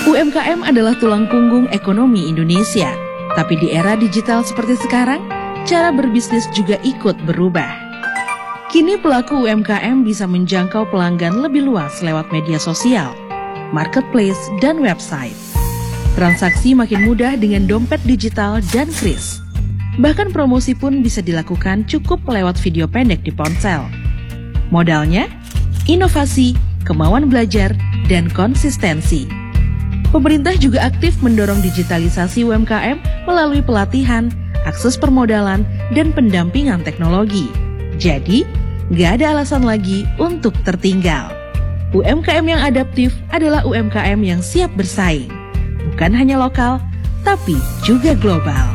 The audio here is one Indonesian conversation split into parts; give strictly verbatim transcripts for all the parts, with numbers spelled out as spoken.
U M K M adalah tulang punggung ekonomi Indonesia. Tapi di era digital seperti sekarang, cara berbisnis juga ikut berubah. Kini pelaku U M K M bisa menjangkau pelanggan lebih luas lewat media sosial, marketplace, dan website. Transaksi makin mudah dengan dompet digital dan kris. Bahkan promosi pun bisa dilakukan cukup lewat video pendek di ponsel. Modalnya, inovasi, kemauan belajar, dan konsistensi. Pemerintah juga aktif mendorong digitalisasi U M K M melalui pelatihan, akses permodalan, dan pendampingan teknologi. Jadi, nggak ada alasan lagi untuk tertinggal. U M K M yang adaptif adalah U M K M yang siap bersaing. Bukan hanya lokal, tapi juga global.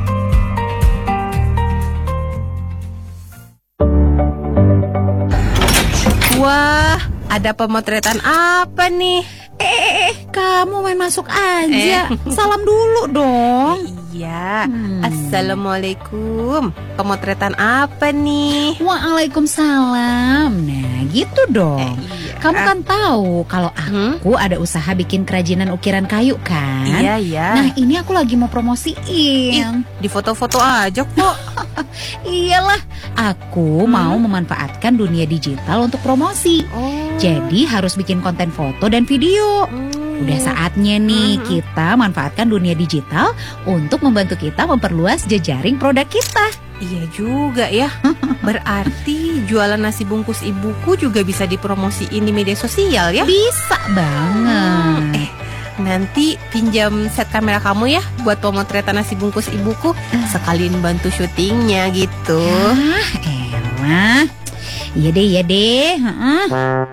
Wah, ada pemotretan apa nih? Eh, kamu main masuk aja. Eh. Salam dulu dong. Iya, hmm. Assalamualaikum. Pemotretan apa nih? Waalaikumsalam. Nah, gitu dong. Eh, iya. Kamu kan tahu kalau aku hmm? ada usaha bikin kerajinan ukiran kayu kan? Iya, iya. Nah, ini aku lagi mau promosiin. Ih, di foto-foto aja kok. Iyalah, aku hmm? mau memanfaatkan dunia digital untuk promosi. Oh. Jadi harus bikin konten foto dan video. Hmm. Udah saatnya nih uh-huh. kita manfaatkan dunia digital untuk membantu kita memperluas jejaring produk kita. Iya juga ya. Berarti jualan nasi bungkus ibuku juga bisa dipromosiin di media sosial ya? Bisa banget. Hmm, eh, nanti pinjam set kamera kamu ya buat pemotretan nasi bungkus ibuku. Uh. Sekalian bantu syutingnya gitu. Ah, elah. Iya deh, iya deh. Uh-uh.